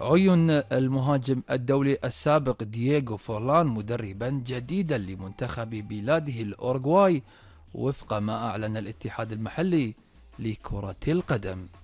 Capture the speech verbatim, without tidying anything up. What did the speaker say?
عين المهاجم الدولي السابق دييغو فورلان مدربا جديدا لمنتخب بلاده الأوروغواي، وفق ما أعلن الاتحاد المحلي لكرة القدم.